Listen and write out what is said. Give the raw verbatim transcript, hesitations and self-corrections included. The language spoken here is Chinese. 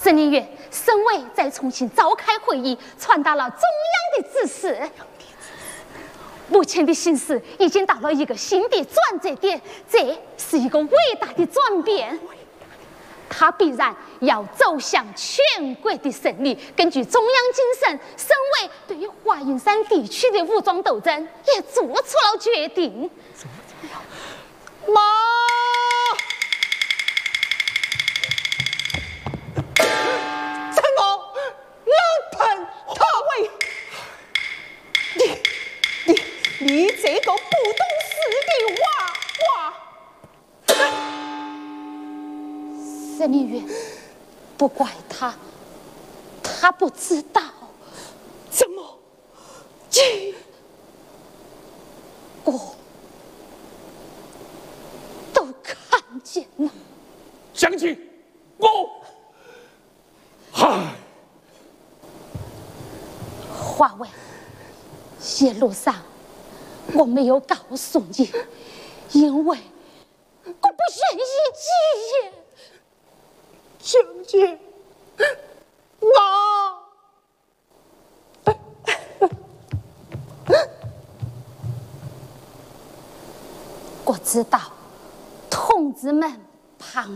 十二月，省委再重新召开会议，传达了中央的指示。目前的形势已经到了一个新的转折点，这是一个伟大的转变。它必然要走向全国的胜利。根据中央精神，省委对于华阴山地区的武装斗争也做出了决定。 妈！怎么老彭他为你你你这个不懂事的娃娃！ 十二月，不怪他，他不知道。 怎么？你我都看见了。 乡亲，我，嗨， 华为，一路上我没有告诉你，因为我不愿意记忆。 乡亲，妈。 我知道，同志们盼